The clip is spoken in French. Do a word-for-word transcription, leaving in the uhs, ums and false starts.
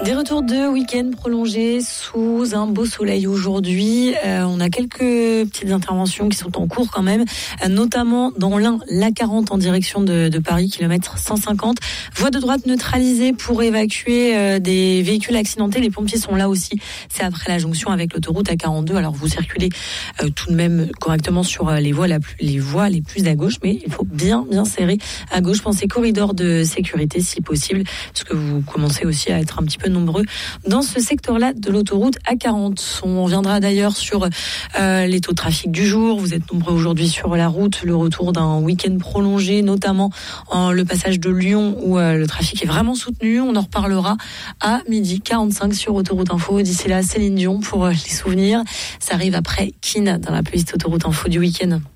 Des retours de week-end prolongés sous un beau soleil aujourd'hui. Euh, on a quelques petites interventions qui sont en cours quand même, euh, notamment dans l'Ain, l'A quarante en direction de, de Paris, kilomètre cent cinquante. Voie de droite neutralisée pour évacuer euh, des véhicules accidentés. Les pompiers sont là aussi. C'est après la jonction avec l'autoroute A quarante-deux. Alors vous circulez euh, tout de même correctement sur euh, les voies la plus, les voies les plus à gauche, mais il faut bien bien serrer à gauche. Pensez corridor de sécurité si possible, parce que vous commencez aussi à être un petit peu nombreux dans ce secteur-là de l'autoroute A quarante. On reviendra d'ailleurs sur euh, les taux de trafic du jour. Vous êtes nombreux aujourd'hui sur la route. Le retour d'un week-end prolongé, notamment en le passage de Lyon où euh, le trafic est vraiment soutenu. On en reparlera à midi quarante-cinq sur Autoroute Info. D'ici là, Céline Dion pour euh, les souvenirs. Ça arrive après Keane dans la playlist Autoroute Info du week-end.